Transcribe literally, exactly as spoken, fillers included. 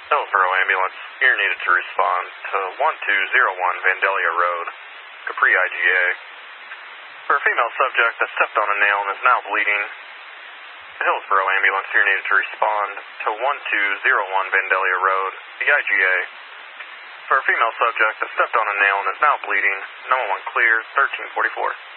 Hillsboro ambulance, you're needed to respond to one two zero one Vandalia Road, Capri I G A. For a female subject that stepped on a nail and is now bleeding. Hillsboro ambulance, you're needed to respond to one two zero one Vandalia Road, the I G A. For a female subject that stepped on a nail and is now bleeding, nine one one clear, thirteen forty-four.